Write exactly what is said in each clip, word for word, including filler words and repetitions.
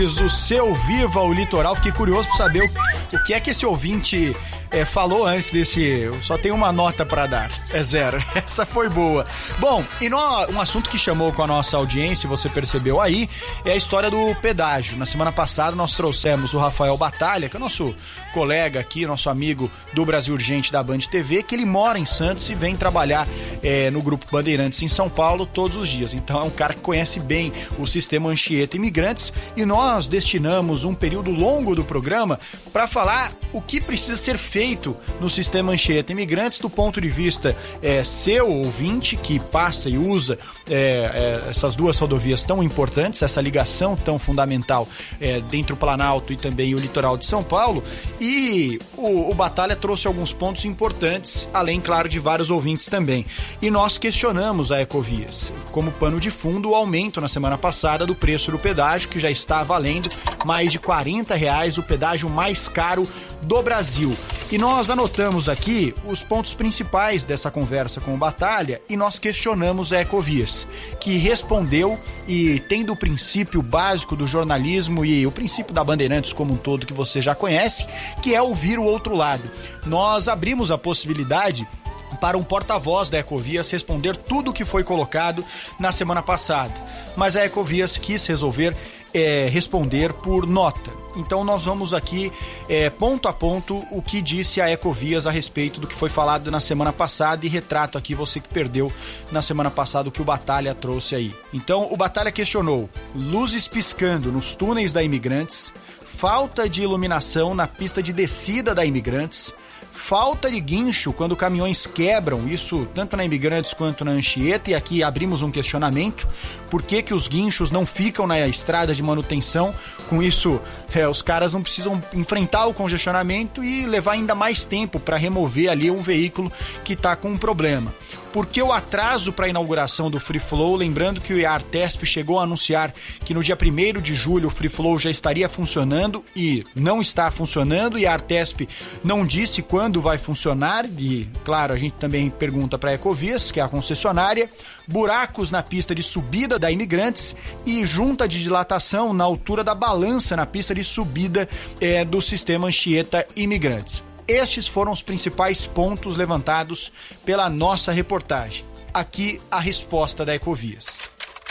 O seu Viva o Litoral. Fiquei curioso para saber o, o que é que esse ouvinte é, falou antes desse. Só tem uma nota para dar. É zero. Essa foi boa. Bom, e no, um assunto que chamou com a nossa audiência, você percebeu aí, é a história do pedágio. Na semana passada nós trouxemos o Rafael Batalha, que é nosso colega aqui, nosso amigo do Brasil Urgente da Band T V, que ele mora em Santos e vem trabalhar é, no Grupo Bandeirantes em São Paulo todos os dias. Então é um cara que conhece bem o sistema Anchieta Imigrantes e nós destinamos um período longo do programa para falar o que precisa ser feito no sistema Anchieta Imigrantes do ponto de vista é, seu ouvinte que passa e usa é, é, essas duas rodovias tão importantes, essa ligação tão fundamental é, dentro do Planalto e também o litoral de São Paulo. E o, o Batalha trouxe alguns pontos importantes, além, claro, de vários ouvintes também. E nós questionamos a Ecovias, como pano de fundo, o aumento na semana passada do preço do pedágio, que já está valendo mais de quarenta reais, o pedágio mais caro do Brasil. E nós anotamos aqui os pontos principais dessa conversa com o Batalha e nós questionamos a Ecovias, que respondeu e tendo o princípio básico do jornalismo e o princípio da Bandeirantes como um todo que você já conhece, que é ouvir o outro lado. Nós abrimos a possibilidade para um porta-voz da Ecovias responder tudo o que foi colocado na semana passada, mas a Ecovias quis resolver é, responder por nota. Então nós vamos aqui é, ponto a ponto o que disse a Ecovias a respeito do que foi falado na semana passada e retrato aqui você que perdeu na semana passada o que o Batalha trouxe aí. Então o Batalha questionou luzes piscando nos túneis da Imigrantes, falta de iluminação na pista de descida da Imigrantes, falta de guincho quando caminhões quebram, isso tanto na Imigrantes quanto na Anchieta, e aqui abrimos um questionamento, por que que os guinchos não ficam na estrada de manutenção? Com isso, é, os caras não precisam enfrentar o congestionamento e levar ainda mais tempo para remover ali um veículo que está com um problema. Por que o atraso para a inauguração do Free Flow? Lembrando que o Artesp chegou a anunciar que no dia primeiro de julho o Free Flow já estaria funcionando e não está funcionando, e a Artesp não disse quando vai funcionar, e claro, a gente também pergunta para a Ecovias, que é a concessionária, buracos na pista de subida da Imigrantes e junta de dilatação na altura da balança na pista de subida é, do sistema Anchieta Imigrantes. Estes foram os principais pontos levantados pela nossa reportagem. Aqui a resposta da Ecovias.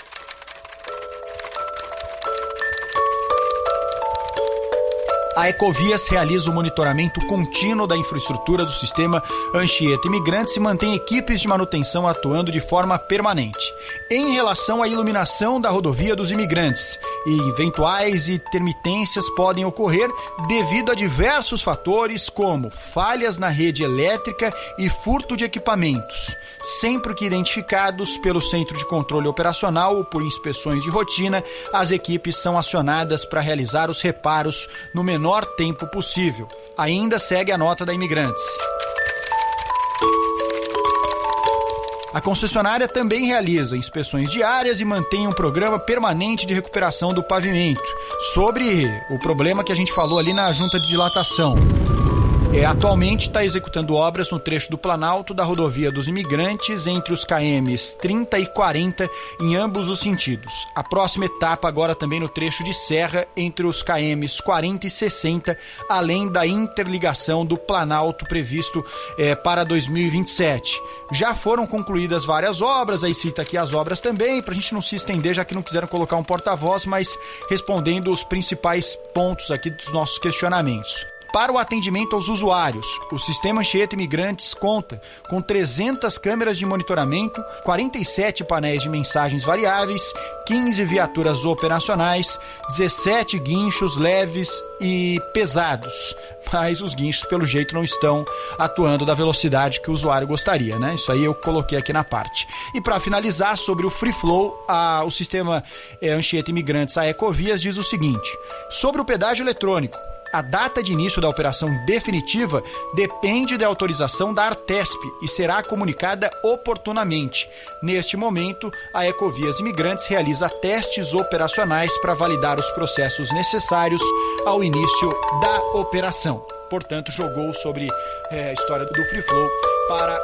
A Ecovias realiza o monitoramento contínuo da infraestrutura do sistema Anchieta Imigrantes e mantém equipes de manutenção atuando de forma permanente. Em relação à iluminação da rodovia dos Imigrantes, eventuais intermitências podem ocorrer devido a diversos fatores como falhas na rede elétrica e furto de equipamentos. Sempre que identificados pelo Centro de Controle Operacional ou por inspeções de rotina, as equipes são acionadas para realizar os reparos no menor tempo possível. Ainda segue a nota da Imigrantes. A concessionária também realiza inspeções diárias e mantém um programa permanente de recuperação do pavimento. Sobre o problema que a gente falou ali na junta de dilatação. É, atualmente está executando obras no trecho do Planalto da rodovia dos Imigrantes entre os quilômetros trinta e quarenta em ambos os sentidos. A próxima etapa agora também no trecho de Serra entre os quilômetros quarenta e sessenta, além da interligação do Planalto previsto é, para dois mil e vinte e sete. Já foram concluídas várias obras, aí cita aqui as obras também, para a gente não se estender, já que não quiseram colocar um porta-voz, mas respondendo os principais pontos aqui dos nossos questionamentos. Para o atendimento aos usuários, o sistema Anchieta Imigrantes conta com trezentas câmeras de monitoramento, quarenta e sete painéis de mensagens variáveis, quinze viaturas operacionais, dezessete guinchos leves e pesados. Mas os guinchos, pelo jeito, não estão atuando da velocidade que o usuário gostaria, né? Isso aí eu coloquei aqui na parte. E para finalizar, sobre o Free Flow, a, o sistema é, Anchieta Imigrantes, a Ecovias, diz o seguinte: sobre o pedágio eletrônico, a data de início da operação definitiva depende da autorização da Artesp e será comunicada oportunamente. Neste momento, a Ecovias Imigrantes realiza testes operacionais para validar os processos necessários ao início da operação. Portanto, jogou sobre é, a história do Free Flow para